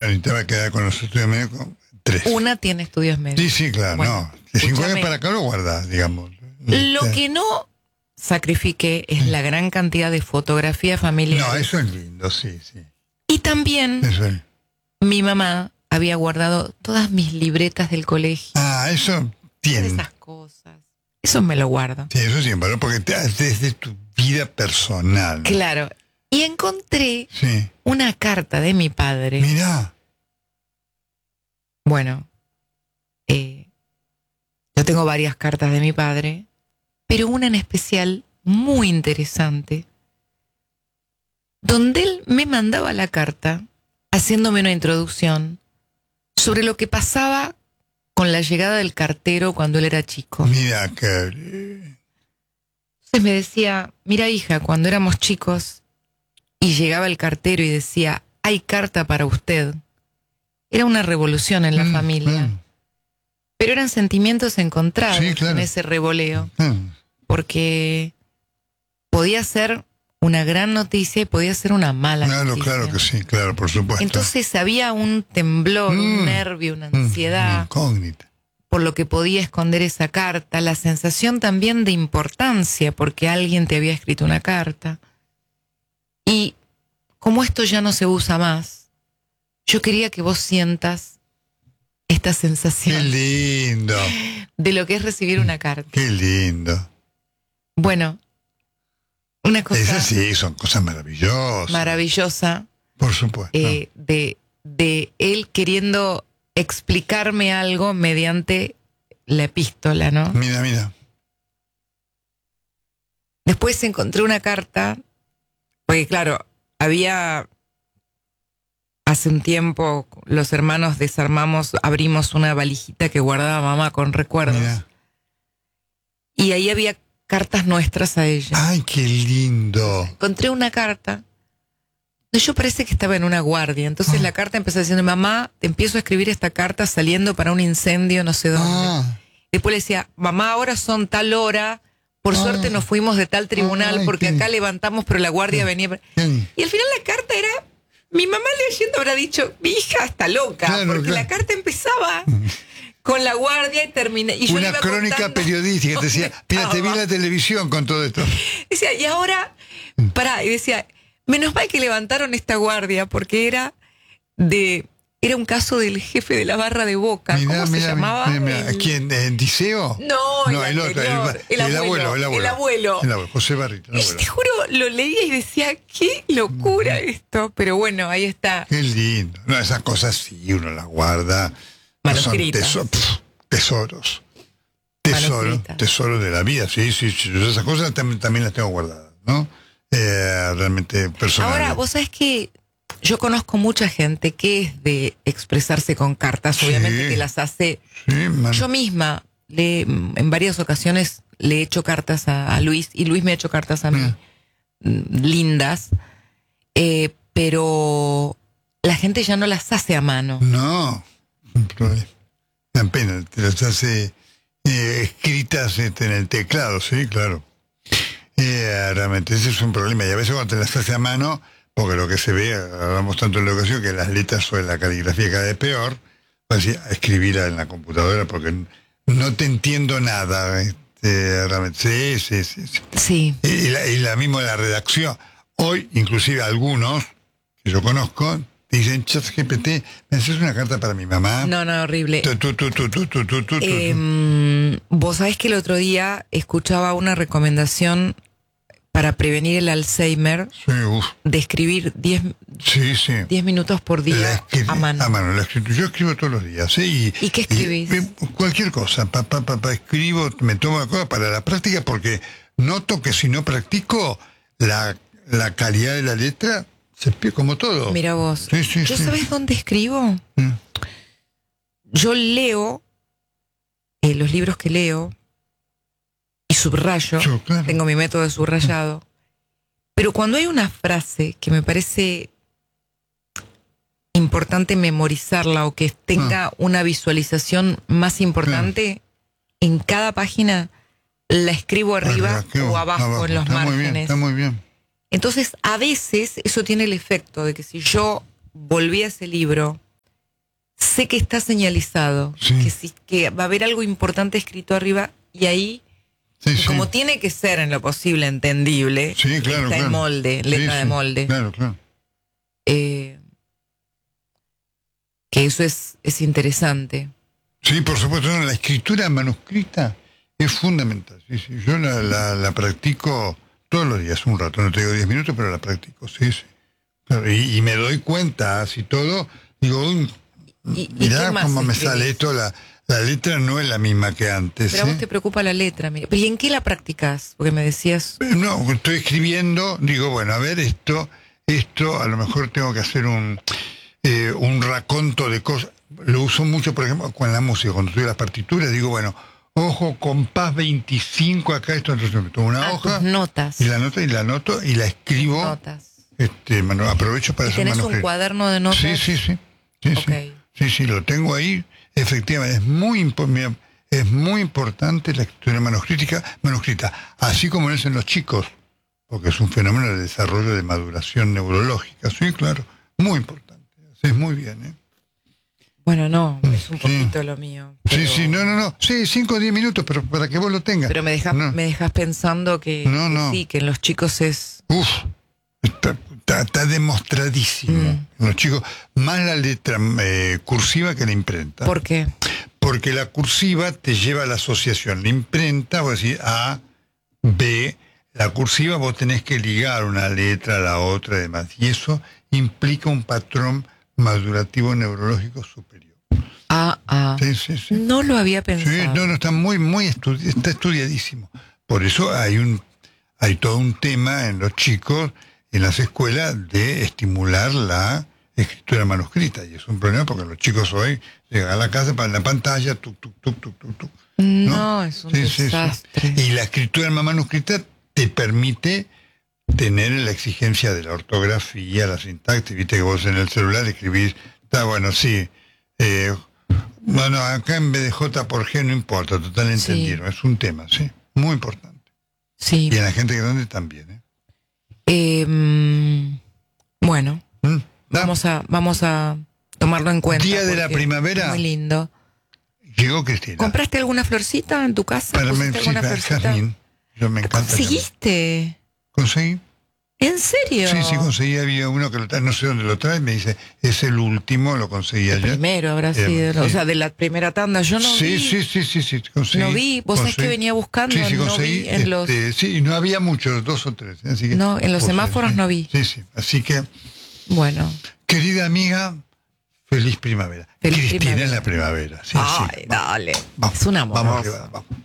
y te va a quedar con los estudios médicos 3. Una tiene estudios médicos. Sí, claro, Bueno, no. De 5 escúchame. años para acá lo guardás, digamos. Lo que no sacrifiqué es la gran cantidad de fotografías familiares. No, eso es lindo, sí. Y también Eso es. mi mamá había guardado todas mis libretas del colegio. Eso Todas tiene. esas cosas. Eso me lo guardo. Sí, eso sí, valor porque desde tu vida personal. Claro. Y encontré Sí. una carta de mi padre. Mirá. Bueno, yo tengo varias cartas de mi padre, pero una en especial muy interesante, donde él me mandaba la carta haciéndome una introducción sobre lo que pasaba con la llegada del cartero cuando él era chico. Mira que. Entonces me decía, mira hija, cuando éramos chicos y llegaba el cartero y decía, hay carta para usted. Era una revolución en la familia. Pero eran sentimientos encontrados Sí, claro. en ese revoleo. Porque podía ser una gran noticia y podía ser una mala noticia. Claro que sí, claro, por supuesto. Entonces había un temblor, un nervio, una ansiedad Incógnita. por lo que podía esconder esa carta, la sensación también de importancia porque alguien te había escrito una carta. Y como esto ya no se usa más, yo quería que vos sientas esta Qué sensación lindo. de lo que es recibir una carta. Qué lindo. Bueno, una cosa Esas sí, son cosas maravillosas. maravillosa Por supuesto. de él queriendo explicarme algo mediante la epístola, ¿no? Mira. Después encontré una carta, porque claro, hace un tiempo los hermanos abrimos una valijita que guardaba mamá con recuerdos. Mira. Y ahí había cartas nuestras a ella. Ay, qué lindo. Encontré una carta. Yo parece que estaba en una guardia. Entonces la carta empezó diciendo, mamá, te empiezo a escribir esta carta saliendo para un incendio no sé dónde. Después le decía, mamá, ahora son tal hora. Por suerte nos fuimos de tal tribunal porque acá levantamos, pero la guardia venía. Y al final la carta era, mi mamá leyendo habrá dicho, mi hija está loca, porque la carta empezaba con la guardia y terminé. Y yo una iba crónica contando, periodística, te decía, mira, te vi en la televisión con todo esto. Decía, y ahora, y decía, menos mal que levantaron esta guardia, porque era un caso del jefe de la barra de Boca. ¿Cómo se llamaba? ¿Quién? ¿En Diceo? No, el otro, el abuelo. José Barrito. Y te juro, lo leía y decía, qué locura esto. Pero bueno, ahí está. Qué lindo. No, esas cosas sí, uno las guarda. Manuscritas. Son tesoros. Tesoros de la vida, sí. Esas cosas también las tengo guardadas, ¿no? Realmente personales. Ahora, vos sabés que yo conozco mucha gente que es de expresarse con cartas, obviamente que las hace. Yo misma en varias ocasiones le he hecho cartas a Luis y Luis me ha hecho cartas a mí, lindas, pero la gente ya no las hace a mano. No, una pena, te las hace escritas en el teclado, sí, claro. Realmente ese es un problema y a veces cuando te las hace a mano, porque lo que se ve, hablamos tanto en la educación, que las letras o la caligrafía cada vez peor, pues escribirla en la computadora porque no te entiendo nada. Realmente, sí. Y la misma la redacción. Hoy, inclusive algunos que yo conozco, dicen, ChatGPT, ¿me haces una carta para mi mamá? No, horrible. Vos sabés que el otro día escuchaba una recomendación para prevenir el Alzheimer, de escribir 10 minutos por día a mano. Yo escribo todos los días. ¿Sí? ¿Y qué escribís? Cualquier cosa. Escribo, me tomo cosa para la práctica porque noto que si no practico, la calidad de la letra se pierde como todo. Mira vos. ¿Yo sabés dónde escribo? Yo leo los libros que leo y subrayo, tengo mi método de subrayado, pero cuando hay una frase que me parece importante memorizarla o que tenga una visualización más importante, en cada página la escribo arriba o abajo en los márgenes. Está muy bien. Entonces, a veces eso tiene el efecto de que si yo volví a ese libro sé que está señalizado, que va a haber algo importante escrito arriba y ahí, como tiene que ser en lo posible entendible, está en molde, letra de molde. Claro. Que eso es interesante. Sí, por supuesto, la escritura manuscrita es fundamental. Yo la practico todos los días, un rato, no te digo 10 minutos, pero la practico, Claro, y me doy cuenta, así todo, digo, mirá cómo me sale esto, la letra no es la misma que antes. Pero a vos te preocupa la letra, mira. ¿Y en qué la practicás? Porque me decías... No, estoy escribiendo, digo, bueno, a ver esto, a lo mejor tengo que hacer un raconto de cosas. Lo uso mucho, por ejemplo, con la música, cuando estudio las partituras, digo, bueno, ojo, compás 25 acá, esto, entonces me tomo una hoja. Tus notas. Y la anoto y la escribo. Notas. Aprovecho para hacer manuscrito. ¿Tenés un cuaderno de notas? Sí. Okay. Sí, lo tengo ahí. Efectivamente, es muy importante la escritura manuscrita, así como lo es en los chicos, porque es un fenómeno de desarrollo de maduración neurológica. Sí, claro, muy importante. Es muy bien, ¿eh? Bueno, no, es un poquito lo mío. Pero... No. Sí, 5 o 10 minutos, pero para que vos lo tengas. Pero me dejas pensando que sí, que en los chicos es... Está demostradísimo. En los chicos, más la letra cursiva que la imprenta. ¿Por qué? Porque la cursiva te lleva a la asociación. La imprenta, vos decís A, B. La cursiva vos tenés que ligar una letra a la otra y demás. Y eso implica un patrón madurativo neurológico superior. Sí. No lo había pensado. Sí, está muy está estudiadísimo. Por eso hay todo un tema en los chicos, en las escuelas, de estimular la escritura manuscrita. Y es un problema porque los chicos hoy llegan a la casa para la pantalla, tuc. No, es un desastre. Y la escritura manuscrita te permite tener la exigencia de la ortografía, la sintaxis. Viste que vos en el celular escribís, está bueno, sí. Bueno, acá en vez de J por G no importa, total entendieron. Es un tema, muy importante. Sí. Y en la gente grande también, Bueno, vamos a tomarlo en cuenta. Día de la primavera. Muy lindo. Llegó Cristina. ¿Compraste alguna florcita en tu casa? ¿Alguna florcita? Jazmín. Yo me encanta. ¿Conseguiste? Conseguí. ¿En serio? Sí, conseguí. Había uno que lo trae, no sé dónde lo trae, me dice, es el último, lo conseguí ayer. Primero habrá sido, o sea, de la primera tanda. Yo no vi. Sí, conseguí. No vi, vos sabés que venía buscando. Sí, conseguí. No vi sí, no había muchos, 2 o 3. Así que, no, en los semáforos no vi. Sí, así que. Bueno. Querida amiga, feliz primavera. Feliz Cristina primavera. en la primavera. Ay, dale. Vamos, es un amor. Vamos.